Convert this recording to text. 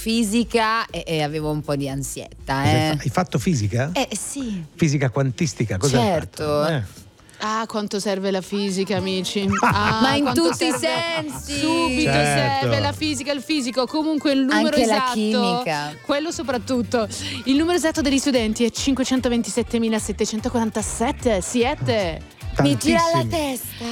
fisica e avevo un po' di ansietta. Hai fatto fisica? Sì. Fisica quantistica, cosa certo. hai fatto? Quanto serve la fisica, amici? Ma in tutti i serve... sensi. Subito serve la fisica, il fisico. Comunque il numero anche esatto, la chimica, quello soprattutto. Il numero esatto degli studenti è 527.747. Siete. Mi tira la testa.